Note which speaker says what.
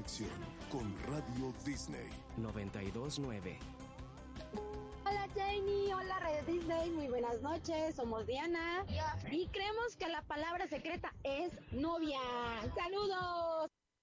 Speaker 1: conexión con Radio Disney
Speaker 2: 92.9.
Speaker 3: Hola Janie, hola Radio Disney, muy buenas noches, somos Diana y creemos que la palabra secreta es novia. ¡Saludos!